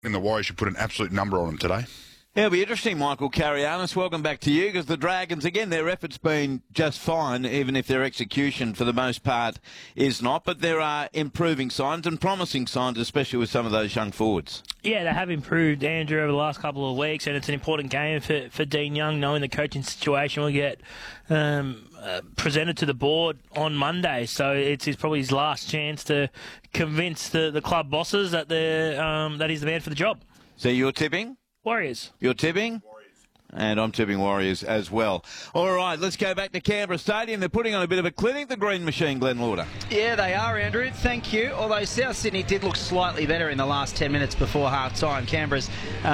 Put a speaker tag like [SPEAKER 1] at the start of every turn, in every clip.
[SPEAKER 1] And the Warriors should put an absolute number on them today.
[SPEAKER 2] Yeah, it'll be interesting, Michael Carianis. Welcome back to you, because the Dragons, again, their effort's been just fine, even if their execution, for the most part, is not. But there are improving signs and promising signs, especially with some of those young forwards.
[SPEAKER 3] Yeah, they have improved, Andrew, over the last couple of weeks, and it's an important game for Dean Young, knowing the coaching situation will get presented to the board on Monday. So it's probably his last chance to convince the club bosses that that he's the man for the job.
[SPEAKER 2] So you're tipping?
[SPEAKER 3] Warriors.
[SPEAKER 2] You're tipping?
[SPEAKER 1] Warriors.
[SPEAKER 2] And I'm tipping Warriors as well. All right, let's go back to Canberra Stadium. They're putting on a bit of a clinic, the Green Machine, Glenn Lauder.
[SPEAKER 4] Yeah, they are, Andrew. Thank you. Although South Sydney did look slightly better in the last 10 minutes before half-time. Canberra's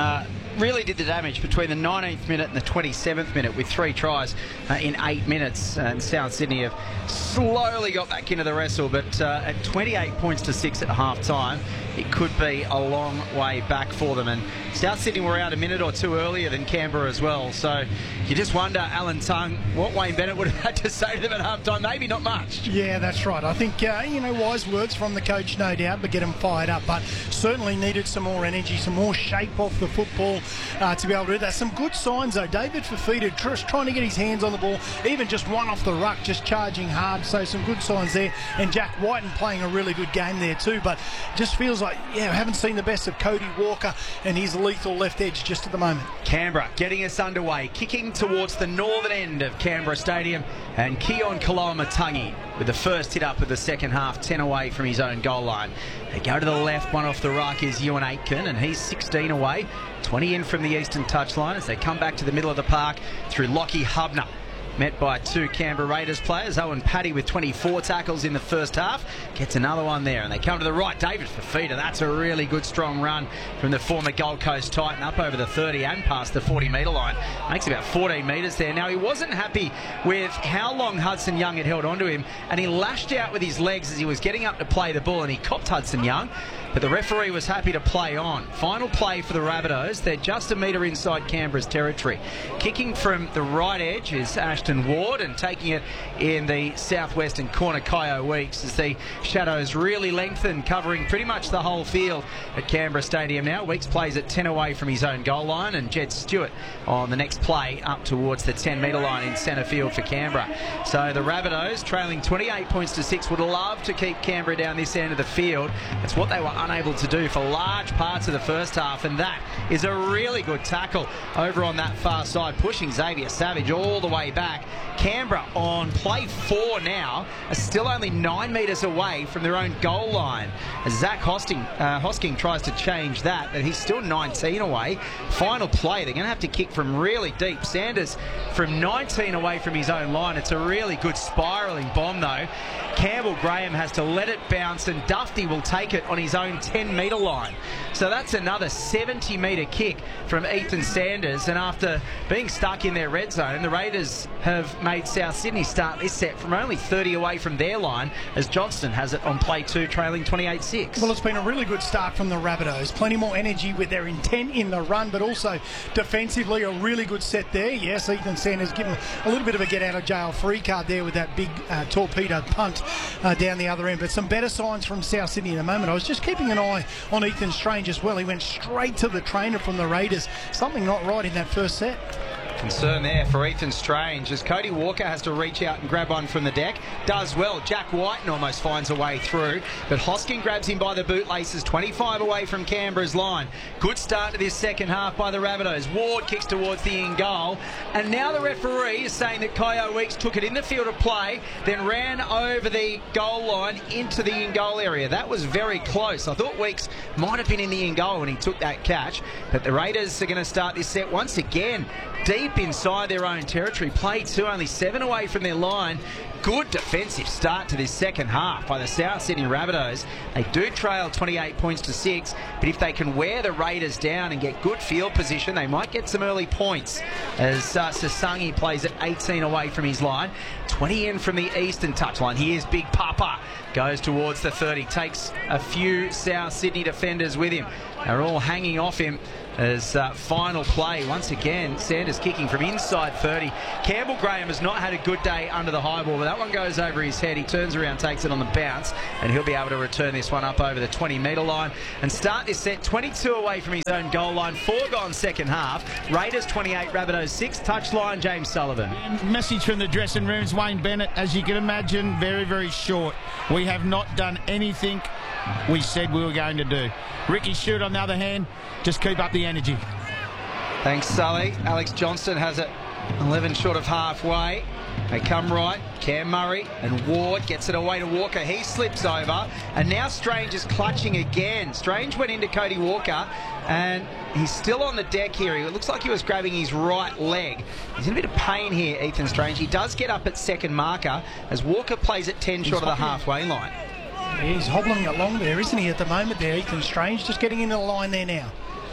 [SPEAKER 4] really did the damage between the 19th minute and the 27th minute with 3 tries in 8 minutes. And South Sydney have slowly got back into the wrestle, but at 28 points to 6 at half-time, it could be a long way back for them. And South Sydney were out a minute or two earlier than Canberra as well. So you just wonder, Alan Tongue, what Wayne Bennett would have had to say to them at half-time. Maybe not much.
[SPEAKER 5] Yeah, that's right. I think, wise words from the coach, no doubt, but get them fired up. But certainly needed some more energy, some more shape off the football to be able to do that. Some good signs, though. David Fifita just trying to get his hands on the ball, even just one off the ruck, just charging hard. So some good signs there. And Jack Whiten playing a really good game there too. But just feels like, I haven't seen the best of Cody Walker and his lethal left edge just at the moment.
[SPEAKER 4] Canberra getting us underway, kicking towards the northern end of Canberra Stadium, and Keon Koloamatangi with the first hit up of the second half, 10 away from his own goal line. They go to the left, one off the ruck is Ewan Aitken, and he's 16 away, 20 in from the eastern touchline as they come back to the middle of the park through Lockie Hubner. Met by 2 Canberra Raiders players. Owen Paddy with 24 tackles in the first half. Gets another one there. And they come to the right. David Fifita. That's a really good, strong run from the former Gold Coast Titan up over the 30 and past the 40-metre line. Makes about 14 metres there. Now, he wasn't happy with how long Hudson Young had held onto him, and he lashed out with his legs as he was getting up to play the ball, and he copped Hudson Young. But the referee was happy to play on. Final play for the Rabbitohs. They're just a metre inside Canberra's territory. Kicking from the right edge is Ashton Ward, and taking it in the southwestern corner, Kyo Weeks, as the shadows really lengthen, covering pretty much the whole field at Canberra Stadium now. Weeks plays at 10 away from his own goal line, and Jed Stewart on the next play up towards the 10-metre line in centre field for Canberra. So the Rabbitohs, trailing 28 points to 6, would love to keep Canberra down this end of the field. That's what they were unable to do for large parts of the first half, and that is a really good tackle over on that far side, pushing Xavier Savage all the way back. Canberra on play 4 now are still only 9 metres away from their own goal line. As Zach Hosking tries to change that, but he's still 19 away. Final play, they're going to have to kick from really deep. Sanders from 19 away from his own line. It's a really good spiralling bomb though. Campbell Graham has to let it bounce, and Dufty will take it on his own 10-metre line. So that's another 70-metre kick from Ethan Sanders, and after being stuck in their red zone, the Raiders have made South Sydney start this set from only 30 away from their line, as Johnston has it on play 2, trailing 28-6.
[SPEAKER 5] Well, it's been a really good start from the Rabbitohs. Plenty more energy with their intent in the run, but also defensively a really good set there. Yes, Ethan Sanders given a little bit of a get-out-of-jail free card there with that big torpedo punt down the other end. But some better signs from South Sydney in a moment. I was just keeping an eye on Ethan Strange as well. He went straight to the trainer from the Raiders. Something not right in that first set.
[SPEAKER 4] Concern there for Ethan Strange as Cody Walker has to reach out and grab one from the deck. Does well. Jack Whiten almost finds a way through, but Hosking grabs him by the bootlaces, 25 away from Canberra's line. Good start to this second half by the Rabbitohs. Ward kicks towards the in goal, and now the referee is saying that Kyo Weeks took it in the field of play, then ran over the goal line into the in goal area. That was very close. I thought Weeks might have been in the in goal when he took that catch, but the Raiders are going to start this set once again deep inside their own territory. Play 2, only 7 away from their line. Good defensive start to this second half by the South Sydney Rabbitohs. They do trail 28 points to 6, but if they can wear the Raiders down and get good field position, they might get some early points, as Sasangi plays at 18 away from his line. 20 in from the eastern touchline. Here's Big Papa. Goes towards the 30. Takes a few South Sydney defenders with him. are all hanging off him as final play. Once again, Sanders kicking from inside 30. Campbell Graham has not had a good day under the high ball, but that one goes over his head. He turns around, takes it on the bounce, and he'll be able to return this one up over the 20-metre line and start this set 22 away from his own goal line. 4 gone second half. Raiders 28, Rabbitohs 6. Touchline, James Sullivan.
[SPEAKER 6] Message from the dressing rooms, Wayne Bennett, as you can imagine, very, very short. We have not done anything we said we were going to do. Ricky Stewart, on the other hand, just keep up the energy.
[SPEAKER 4] Thanks, Sully. Alex Johnston has it 11 short of halfway. They come right. Cam Murray and Ward gets it away to Walker. He slips over, and now Strange is clutching again. Strange went into Cody Walker, and he's still on the deck here. It looks like he was grabbing his right leg. He's in a bit of pain here, Ethan Strange. He does get up at second marker as Walker plays at 10 short of the halfway line.
[SPEAKER 5] He's hobbling along there, isn't he, at the moment there, Ethan Strange, just getting into the line there now.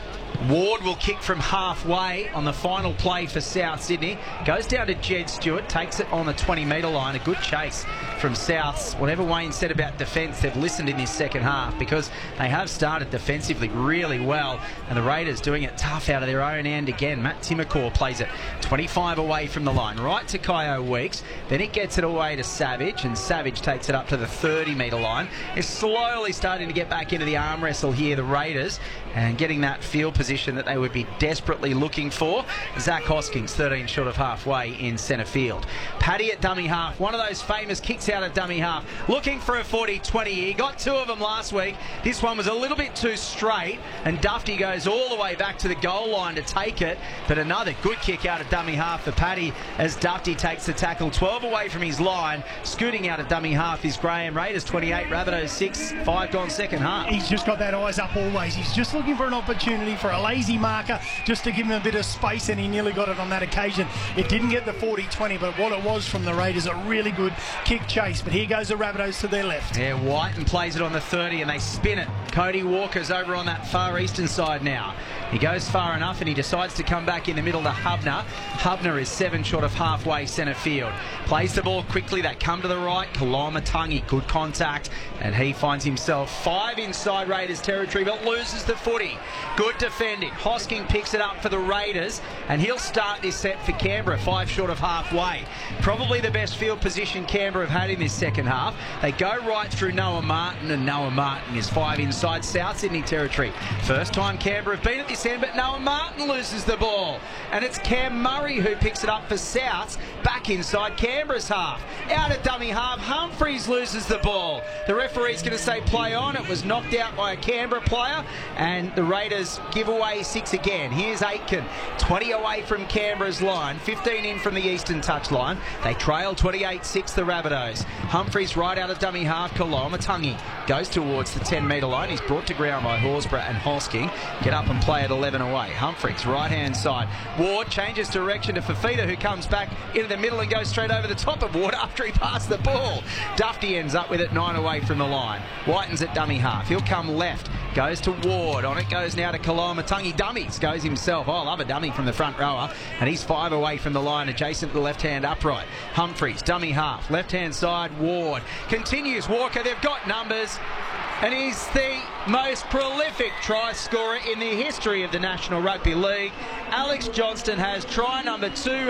[SPEAKER 4] Ward will kick from halfway on the final play for South Sydney. Goes down to Jed Stewart, takes it on the 20-metre line. A good chase from Souths. Whatever Wayne said about defence, they've listened in this second half because they have started defensively really well, and the Raiders doing it tough out of their own end again. Matt Timmercore plays it 25 away from the line, right to Kyo Weeks. Then it gets it away to Savage, and Savage takes it up to the 30-metre line. They're slowly starting to get back into the arm wrestle here, the Raiders, and getting that field position that they would be desperately looking for. Zach Hoskins, 13 short of halfway in centre field. Paddy at dummy half, one of those famous kicks out at dummy half, looking for a 40-20. He got 2 of them last week. This one was a little bit too straight, and Dufty goes all the way back to the goal line to take it, but another good kick out of dummy half for Paddy as Dufty takes the tackle 12 away from his line. Scooting out of dummy half is Graham. Raiders 28, Rabbitohs 6, 5 gone second half.
[SPEAKER 5] He's just got that eyes up always. He's just looking for an opportunity for a lazy marker just to give him a bit of space, and he nearly got it on that occasion. It didn't get the 40-20, but what it was from the Raiders, a really good kick chase. But here goes the Rabbitohs to their left.
[SPEAKER 4] Yeah, Whiten plays it on the 30 and they spin it. Cody Walker's over on that far eastern side now. He goes far enough and he decides to come back in the middle to Hubner. Hubner is 7 short of halfway centre field. Plays the ball quickly. They come to the right. Kalamatangi, good contact, and he finds himself 5 inside Raiders territory but loses the footy. Good defending. Hosking picks it up for the Raiders, and he'll start this set for Canberra, 5 short of halfway. Probably the best field position Canberra have had in this second half. They go right through Noah Martin, and Noah Martin is 5 inside South Sydney territory. First time Canberra have been at this end, but Noah Martin loses the ball, and it's Cam Murray who picks it up for Souths, back inside Canberra's half. Out of dummy half, Humphreys loses the ball. The referee's going to say play on. It was knocked out by a Canberra player, and the Raiders give away 6 again. Here's Aitken, 20 away from Canberra's line, 15 in from the eastern touchline. They trail 28-6, the Rabbitohs. Humphreys right out of dummy half. Kalamatangi goes towards the 10-metre line. He's brought to ground by Horsburgh and Hosking. Get up and play at 11 away. Humphreys right-hand side. Ward changes direction to Fafita, who comes back into the middle and goes straight over the top of Ward after he passed the ball. Dufty ends up with it 9 away from the line. Whiten's at dummy half. He'll come left. Goes to Ward. On it goes now to Kalamatangi. Dummies goes himself. Oh, I love a dummy from the front rower. And he's 5 away from the line, adjacent to the left-hand upright. Humphreys, dummy half. Left-hand side, Ward. Continues Walker. They've got numbers. And he's the most prolific try scorer in the history of the National Rugby League. Alex Johnston has try number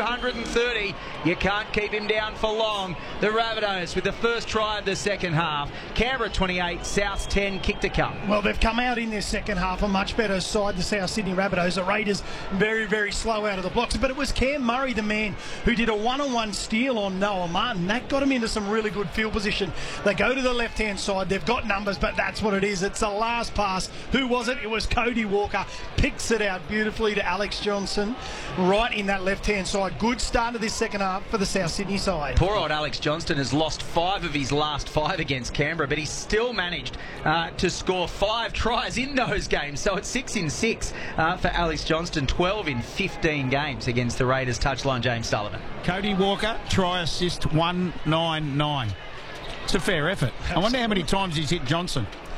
[SPEAKER 4] 230. You can't keep him down for long. The Rabbitohs with the first try of the second half. Canberra 28, Souths 10, kick to come.
[SPEAKER 5] Well, they've come out in this second half a much better side, the South Sydney Rabbitohs. The Raiders very, very slow out of the blocks. But it was Cam Murray, the man, who did a one-on-one steal on Noah Martin. That got him into some really good field position. They go to the left-hand side. They've got numbers, but that's what it is. It's the last pass. Who was it? It was Cody Walker. Picks it out beautifully to Alex Johnston right in that left-hand side. Good start to this second half for the South Sydney side.
[SPEAKER 4] Poor old Alex Johnston has lost 5 of his last 5 against Canberra, but he's still managed to score 5 tries in those games. So it's 6 in 6 for Alex Johnston, 12 in 15 games against the Raiders. Touchline, James Sullivan.
[SPEAKER 6] Cody Walker, try assist 199. It's a fair effort. I wonder how many times he's hit Johnson.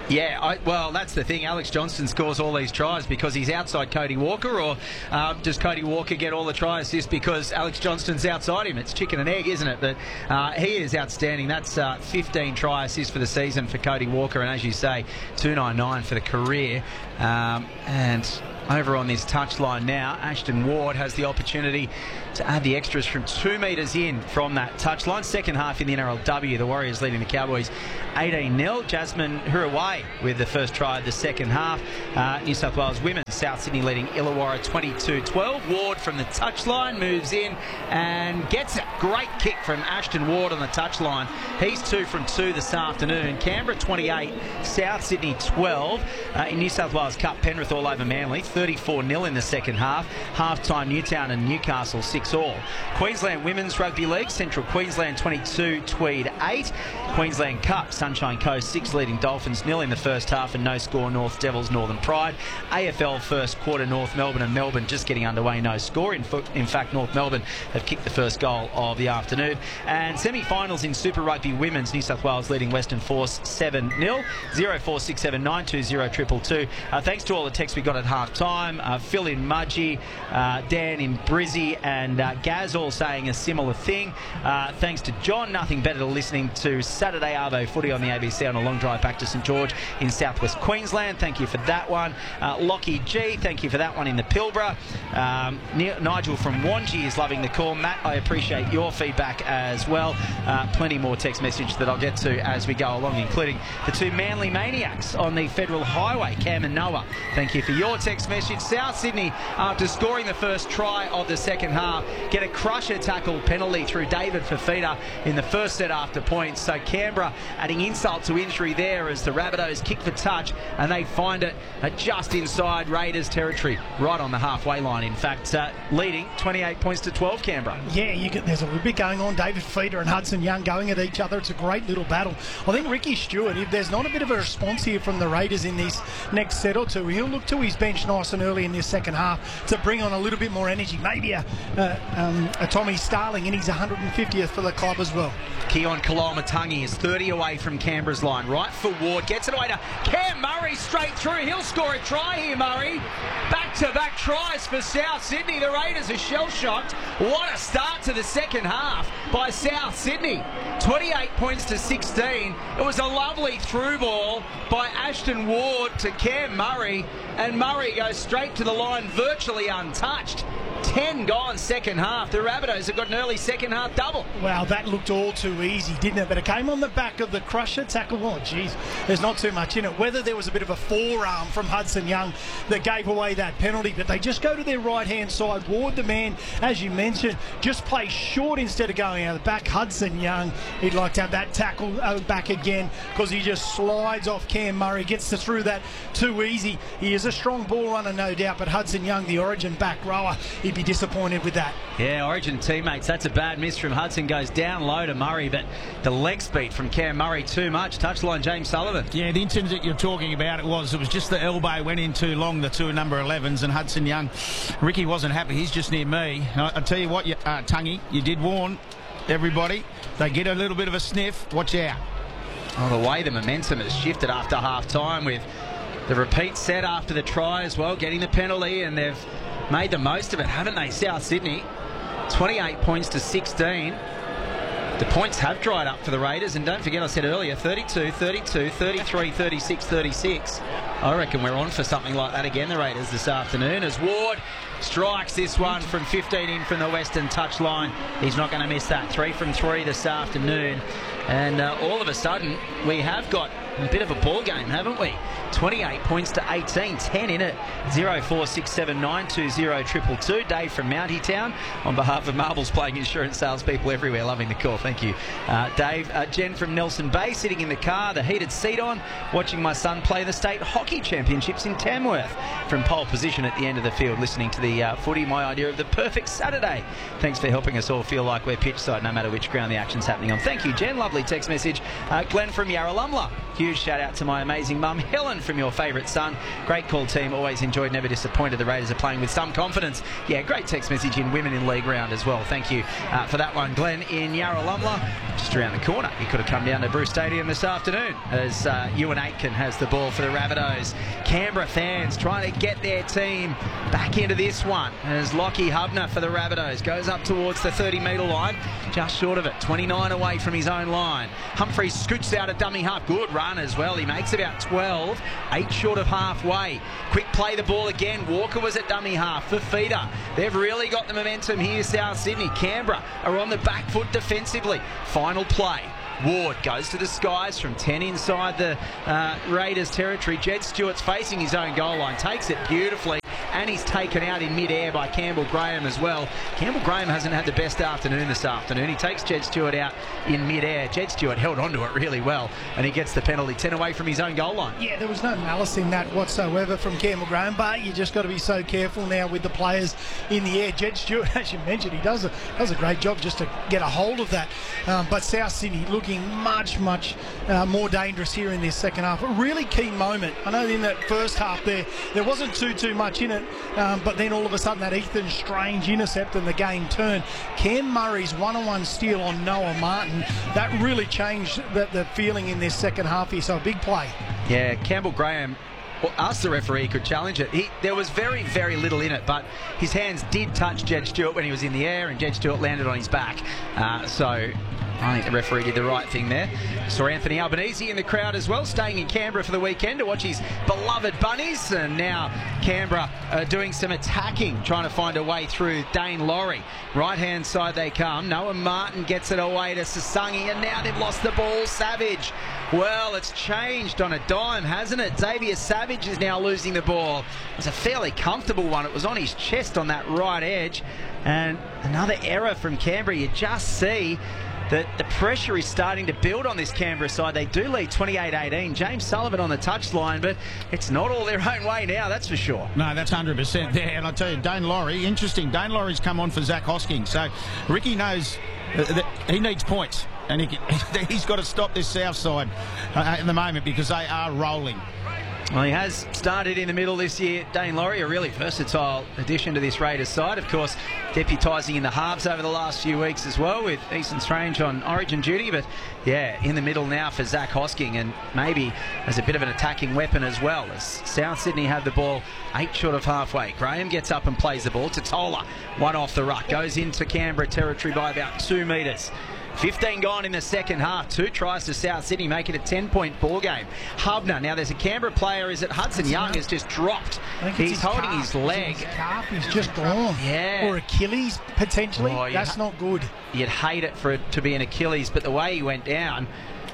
[SPEAKER 4] Yeah, well, that's the thing. Alex Johnston scores all these tries because he's outside Cody Walker, or does Cody Walker get all the try assists because Alex Johnston's outside him? It's chicken and egg, isn't it? But he is outstanding. That's 15 try assists for the season for Cody Walker, and as you say, 299 for the career. And over on this touchline now, Ashton Ward has the opportunity to add the extras from 2 metres in from that touchline. Second half in the NRLW, the Warriors leading the Cowboys 18-0. Jasmine Huraway with the first try of the second half. New South Wales women, South Sydney leading Illawarra 22-12. Ward from the touchline moves in and gets a great kick from Ashton Ward on the touchline. He's 2 from 2 this afternoon. Canberra 28, South Sydney 12. In New South Wales Cup, Penrith all over Manly 34-0 in the second half. Half-time Newtown and Newcastle 6-all. Queensland Women's Rugby League, Central Queensland 22, Tweed 8. Queensland Cup, Sunshine Coast 6 leading Dolphins 0 in the first half, and no score North Devils Northern Pride. AFL first quarter, North Melbourne and Melbourne just getting underway, no score. In fact, North Melbourne have kicked the first goal of the afternoon. And semi-finals in Super Rugby Women's, New South Wales leading Western Force 7-0. 0467920222. Thanks to all the texts we got at half time. Phil in Mudgee, Dan in Brizzy, and Gaz all saying a similar thing. Thanks to John. Nothing better than listening to Saturday Arvo footy on the ABC on a long drive back to St George in southwest Queensland. Thank you for that one. Lockie G, thank you for that one in the Pilbara. Nigel from Wangi is loving the call. Matt, I appreciate your feedback as well. Plenty more text message that I'll get to as we go along, including the 2 Manly Maniacs on the Federal Highway, Cam and Noah. Thank you for your text message. South Sydney, after scoring the first try of the second half, get a crusher tackle penalty through David Fafita in the first set after points. So Canberra adding insult to injury there as the Rabbitohs kick for touch, and they find it just inside Raiders territory, right on the halfway line. In fact, leading 28 points to 12, Canberra.
[SPEAKER 5] Yeah, there's a little bit going on. David Fafita and Hudson Young going at each other. It's a great little battle. I think Ricky Stewart, if there's not a bit of a response here from the Raiders in this next set or two, he'll look to his bench nice and early in this second half to bring on a little bit more energy. Maybe a Tommy Starling in his 150th for the club as well.
[SPEAKER 4] Keon Kalamatangi is 30 away from Canberra's line. Right for Ward. Gets it away to Cam Murray straight through. He'll score a try here, Murray. Back-to-back tries for South Sydney. The Raiders are shell-shocked. What a start to the second half by South Sydney. 28 points to 16. It was a lovely through ball by Ashton Ward to Cam Murray, and Murray goes straight to the line virtually untouched. 10 gone second half. The Rabbitohs have got an early second half double.
[SPEAKER 5] Wow, that looked all too easy, didn't it? But it came on the back of the crusher tackle. Oh, geez, there's not too much in it. Whether there was a bit of a forearm from Hudson Young that gave away that penalty, but they just go to their right-hand side. Ward, the man, as you mentioned, just plays short instead of going out the back. Hudson Young, he'd like to have that tackle back again because he just slides off Cam Murray, gets through that too easy. He is a strong ball runner, no doubt, but Hudson Young, the Origin back rower, he'd be disappointed with that.
[SPEAKER 4] Yeah, Origin teammates, that's a bad miss from Hudson. Goes down low to Murray, but the leg speed from Cam Murray too much. Touchline, James Sullivan.
[SPEAKER 6] Yeah, the incident that you're talking about, it was just the elbow went in too long, the 2 number 11s, and Hudson Young, Ricky wasn't happy. He's just near me. I tell you what, Tungy, you did warn everybody. They get a little bit of a sniff. Watch out.
[SPEAKER 4] Oh, the way the momentum has shifted after half-time with the repeat set after the try as well, getting the penalty, and they've made the most of it, haven't they, South Sydney? 28 points to 16. The points have dried up for the Raiders, and don't forget I said earlier, 32, 32, 33, 36, 36. I reckon we're on for something like that again, the Raiders, this afternoon, as Ward strikes this one from 15 in from the western touchline. He's not going to miss that. 3 from 3 this afternoon. And all of a sudden, we have got a bit of a ball game, haven't we? 28 points to 18, 10 in it. 0467920222. Dave from Mountie Town on behalf of Marbles Playing Insurance salespeople everywhere. Loving the call. Thank you, Dave. Jen from Nelson Bay, sitting in the car, the heated seat on, watching my son play the state hockey championships in Tamworth from pole position at the end of the field, listening to the footy. My idea of the perfect Saturday. Thanks for helping us all feel like we're pitch side no matter which ground the action's happening on. Thank you, Jen. Lovely text message. Glenn from Yarralumla. Huge shout out to my amazing mum, Helen from your favourite son. Great call, team. Always enjoyed, never disappointed. The Raiders are playing with some confidence. Yeah, great text message in Women in League round as well. Thank you for that one, Glenn in Yarralumla. Just around the corner. You could have come down to Bruce Stadium this afternoon as Ewan Aitken has the ball for the Rabbitohs. Canberra fans trying to get their team back into this one as Lockie Hubner for the Rabbitohs goes up towards the 30-metre line, just short of it, 29 away from his own line. Humphreys scoots out a dummy half, good run as well. He makes about 12, 8 short of halfway. Quick play the ball again. Walker was at dummy half for Feeder. They've really got the momentum here, South Sydney. Canberra are on the back foot defensively. Final play. Ward goes to the skies from 10 inside the Raiders territory. Jed Stewart's facing his own goal line, takes it beautifully, and he's taken out in mid-air by Campbell Graham as well. Campbell Graham hasn't had the best afternoon this afternoon. He takes Jed Stewart out in mid-air. Jed Stewart held onto it really well, and he gets the penalty, 10 away from his own goal line.
[SPEAKER 5] Yeah, there was no malice in that whatsoever from Campbell Graham, but you just got to be so careful now with the players in the air. Jed Stewart, as you mentioned, he does a great job just to get a hold of that. But South Sydney looking much more dangerous here in this second half. A really key moment. I know in that first half there wasn't too much in it, but then all of a sudden that Ethan Strange intercept and the game turned. Cam Murray's one-on-one steal on Noah Martin, that really changed the feeling in this second half here, so a big play.
[SPEAKER 4] Yeah, Campbell Graham asked the referee he could challenge it. There was very little in it, but his hands did touch Jed Stewart when he was in the air, and Jed Stewart landed on his back. So I think the referee did the right thing there. Saw Anthony Albanese in the crowd as well, staying in Canberra for the weekend to watch his beloved Bunnies. And now Canberra doing some attacking, trying to find a way through Dane Laurie. Right-hand side they come. Noah Martin gets it away to Sasangi, and now they've lost the ball. Savage. Well, it's changed on a dime, hasn't it? Xavier Savage is now losing the ball. It was a fairly comfortable one. It was on his chest on that right edge. And another error from Canberra. You just see that the pressure is starting to build on this Canberra side. They do lead 28-18. James Sullivan on the touchline, but it's not all their own way now, that's for sure.
[SPEAKER 6] No, that's 100% there. And I tell you, Dane Laurie, interesting. Dane Laurie's come on for Zach Hosking. So Ricky knows that he needs points, and he's got to stop this south side in the moment because they are rolling.
[SPEAKER 4] Well, he has started in the middle this year. Dane Laurie, a really versatile addition to this Raiders side. Of course, deputising in the halves over the last few weeks as well, with Ethan Strange on origin duty. But yeah, in the middle now for Zach Hosking, and maybe as a bit of an attacking weapon as well, as South Sydney have the ball 8 short of halfway. Graham gets up and plays the ball. Totola, one off the ruck, goes into Canberra territory by about 2 metres. 15 gone in the second half. 2 tries to South Sydney, make it a 10-point ball game. Hubner, now there's a Canberra player, is it Hudson Young, has just dropped. He's holding his leg.
[SPEAKER 5] His calf is just gone.
[SPEAKER 4] Yeah.
[SPEAKER 5] Or Achilles, potentially.
[SPEAKER 4] Oh,
[SPEAKER 5] that's not good.
[SPEAKER 4] You'd hate it for it to be an Achilles, but the way he went down,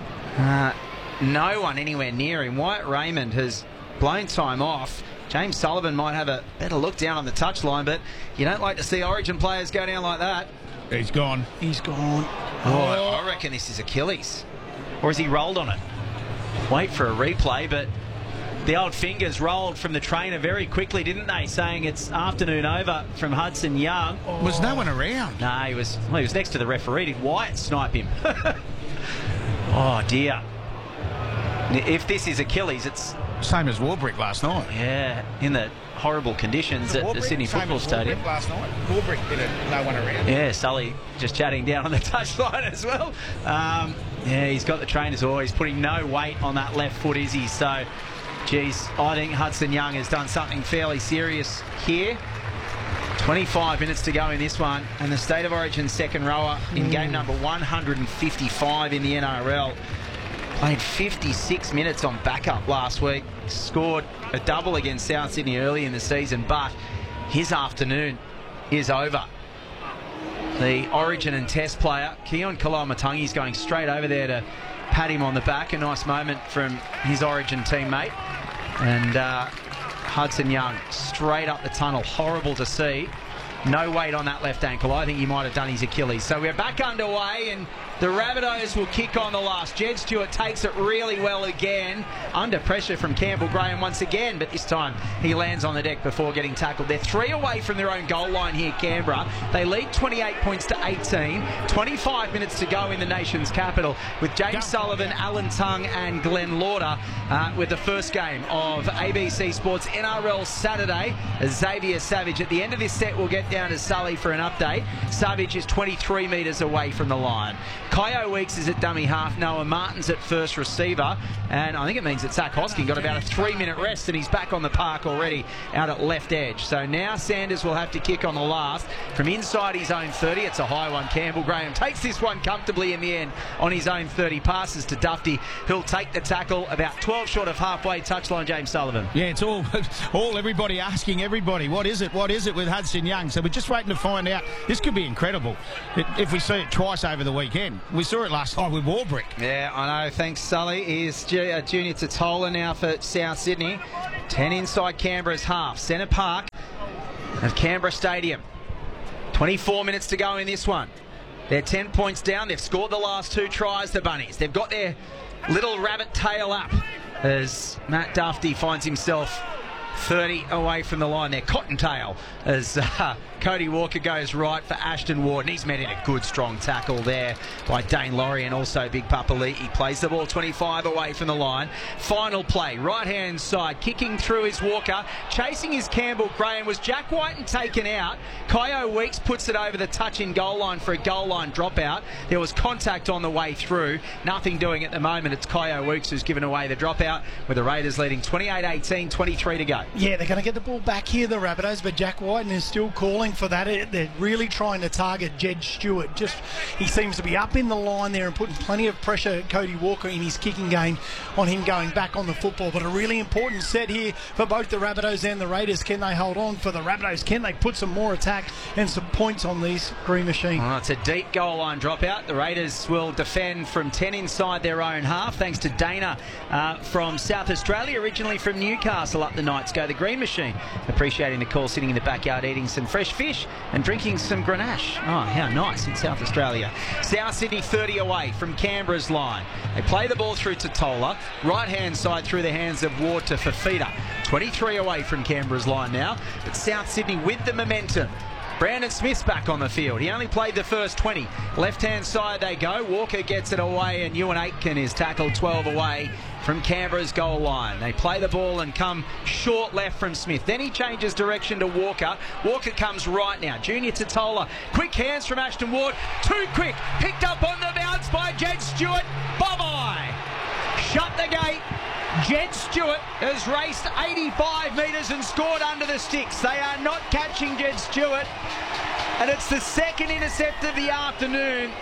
[SPEAKER 4] no one anywhere near him. Wyatt Raymond has blown time off. James Sullivan might have a better look down on the touchline, but you don't like to see Origin players go down like that.
[SPEAKER 6] He's gone.
[SPEAKER 5] He's gone.
[SPEAKER 4] Oh, I reckon this is Achilles. Or has he rolled on it? Wait for a replay, but the old fingers rolled from the trainer very quickly, didn't they? Saying it's afternoon over from Hudson Young.
[SPEAKER 6] Was no one around?
[SPEAKER 4] No, he was next to the referee. Did Wyatt snipe him? Oh, dear. If this is Achilles, it's...
[SPEAKER 6] Same as Warbrick last night.
[SPEAKER 4] Yeah, in the horrible conditions at the Sydney Football Stadium.
[SPEAKER 6] Last night. Warbrick did it, no one around.
[SPEAKER 4] Yeah, Sully just chatting down on the touchline as well. Yeah, he's got the trainers always putting no weight on that left foot, is he? So, geez, I think Hudson Young has done something fairly serious here. 25 minutes to go in this one, and the State of Origin second rower in game number 155 in the NRL. Played 56 minutes on backup last week. Scored a double against South Sydney early in the season, but his afternoon is over. The Origin and Test player, Keon Kalamatangi, is going straight over there to pat him on the back. A nice moment from his Origin teammate. And Hudson Young straight up the tunnel. Horrible to see. No weight on that left ankle. I think he might have done his Achilles. So we're back underway, and the Rabbitohs will kick on the last. Jed Stewart takes it really well again. Under pressure from Campbell Graham once again, but this time he lands on the deck before getting tackled. They're 3 away from their own goal line here, Canberra. They lead 28 points to 18. 25 minutes to go in the nation's capital, with James Sullivan, Alan Tongue and Glenn Lauder with the first game of ABC Sports NRL Saturday. Xavier Savage at the end of this set will get down to Sully for an update. Savage is 23 metres away from the line. Kyo Weeks is at dummy half. Noah Martin's at first receiver. And I think it means that Zach Hosking got about a 3-minute rest, and he's back on the park already out at left edge. So now Sanders will have to kick on the last from inside his own 30. It's a high one. Campbell Graham takes this one comfortably in the end on his own 30. Passes to Dufty. He'll take the tackle about 12 short of halfway touchline. James Sullivan.
[SPEAKER 6] Yeah, it's all everybody asking everybody, what is it with Hudson Young? So we're just waiting to find out. This could be incredible if we see it twice over the weekend. We saw it last night with Warbrick.
[SPEAKER 4] Yeah, I know. Thanks, Sully. Is Junior Tatola now for South Sydney. 10 inside Canberra's half. Centre Park of Canberra Stadium. 24 minutes to go in this one. They're 10 points down. They've scored the last 2 tries, the Bunnies. They've got their little rabbit tail up as Matt Dufty finds himself 30 away from the line there. Cottontail as Cody Walker goes right for Ashton Ward, and he's met in a good strong tackle there by Dane Laurie and also Big Papa Lee. He plays the ball 25 away from the line. Final play, right hand side, kicking through is Walker, chasing is Campbell Graham. Was Jack Whiten taken out? Kyo Weeks puts it over the touch-in goal line for a goal line dropout. There was contact on the way through. Nothing doing at the moment. It's Kyo Weeks who's given away the dropout, with the Raiders leading 28-18, 23 to go.
[SPEAKER 5] Yeah, they're going to get the ball back here, the Rabbitohs, but Jack Whiten is still calling for that. They're really trying to target Jed Stewart. He seems to be up in the line there and putting plenty of pressure at Cody Walker in his kicking game on him going back on the football. But a really important set here for both the Rabbitohs and the Raiders. Can they hold on? For the Rabbitohs, can they put some more attack and some points on these Green Machine?
[SPEAKER 4] Oh, it's a deep goal line dropout. The Raiders will defend from 10 inside their own half, thanks to Dana from South Australia, originally from Newcastle. Up the Knights go. The Green Machine appreciating the call, sitting in the backyard eating some fresh fish and drinking some Grenache. Oh, how nice in South Australia. South Sydney 30 away from Canberra's line. They play the ball through to Tola. Right hand side through the hands of Ward to Fafita. 23 away from Canberra's line now, but South Sydney with the momentum. Brandon Smith's back on the field. He only played the first 20. Left-hand side they go. Walker gets it away, and Ewan Aitken is tackled 12 away from Canberra's goal line. They play the ball and come short left from Smith. Then he changes direction to Walker. Walker comes right now. Junior Tatola. Quick hands from Ashton Ward. Too quick. Picked up on the bounce by Jed Stewart. Bye-bye. Shut the gate. Jed Stewart has raced 85 metres and scored under the sticks. They are not catching Jed Stewart, and it's the second intercept of the afternoon.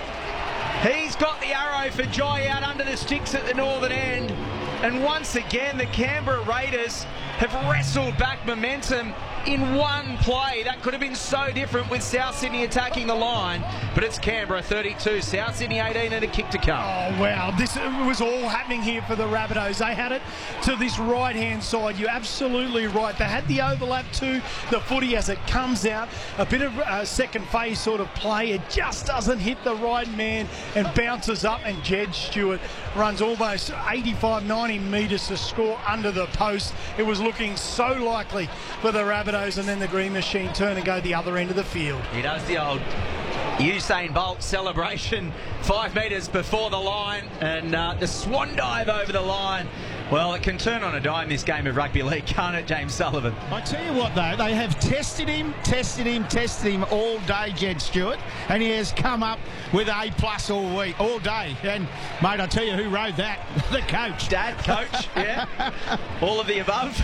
[SPEAKER 4] He's got the arrow for joy out under the sticks at the northern end, and once again the Canberra Raiders have wrestled back momentum in one play. That could have been so different with South Sydney attacking the line, but it's Canberra 32, South Sydney 18, and a kick to come.
[SPEAKER 5] Oh, wow. This was all happening here for the Rabbitohs. They had it to this right-hand side. You're absolutely right. They had the overlap to the footy as it comes out. A bit of a second phase sort of play. It just doesn't hit the right man and bounces up, and Jed Stewart runs almost 85, 90 metres to score under the post. It was looking so likely for the Rabbitohs, and then the Green Machine turn and go the other end of the field.
[SPEAKER 4] He does the old Usain Bolt celebration 5 metres before the line, and the swan dive over the line. Well, it can turn on a dime, this game of rugby league, can't it, James Sullivan?
[SPEAKER 6] I tell you what, though, they have tested him all day, Jed Stewart, and he has come up with A+ all day. And, mate, I tell you who rode that, the coach.
[SPEAKER 4] Dad, coach, yeah. All of the above.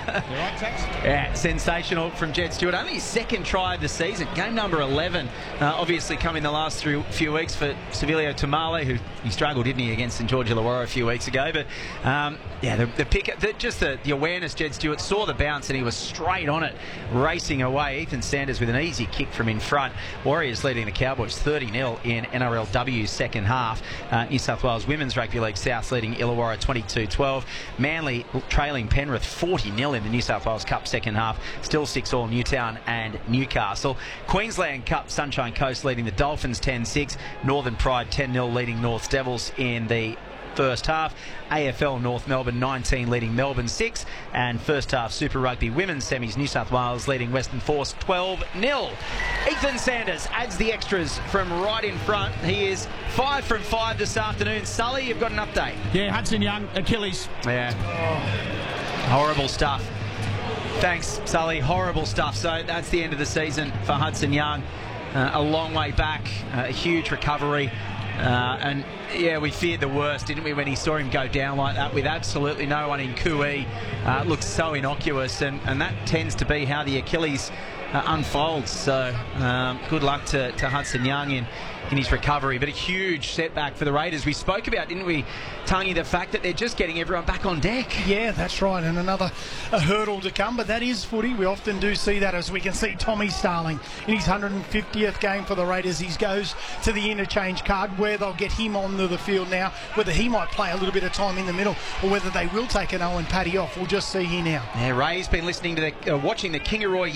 [SPEAKER 4] Yeah, sensational from Jed Stewart. Only his second try of the season, game number 11. Obviously come in the last few weeks for Sevilio Tamale, who he struggled, didn't he, against St George Illawarra a few weeks ago. But Yeah, the pick, just the awareness. Jed Stewart saw the bounce and he was straight on it, racing away. Ethan Sanders with an easy kick from in front. Warriors leading the Cowboys 30-0 in NRLW's second half. New South Wales Women's Rugby League South leading Illawarra 22-12. Manly trailing Penrith 40-0 in the New South Wales Cup second half. Still 6-all Newtown and Newcastle. Queensland Cup Sunshine Coast leading the Dolphins 10-6. Northern Pride 10-0 leading North Devils in the first half. AFL North Melbourne 19 leading Melbourne 6, and first half Super Rugby Women's semis New South Wales leading Western Force 12-0. Ethan Sanders adds the extras from right in front. He is 5 from 5 this afternoon. Sully, you've got an update.
[SPEAKER 6] Yeah, Hudson Young, Achilles.
[SPEAKER 4] Yeah. Horrible stuff. Thanks, Sully. Horrible stuff. So that's the end of the season for Hudson Young. A long way back, a huge recovery. And yeah, we feared the worst, didn't we, when he saw him go down like that with absolutely no one in Kui. Looks so innocuous, and that tends to be how the Achilles unfolds. So good luck to Hudson Young in his recovery, but a huge setback for the Raiders. We spoke about, didn't we, Tungy, the fact that they're just getting everyone back on deck.
[SPEAKER 5] Yeah, that's right, and another hurdle to come, but that is footy. We often do see that, as we can see Tommy Starling in his 150th game for the Raiders. He goes to the interchange card, where they'll get him onto the field now. Whether he might play a little bit of time in the middle or whether they will take an Owen Paddy off, we'll just see here now.
[SPEAKER 4] Yeah, Ray's been listening to watching the Kingaroy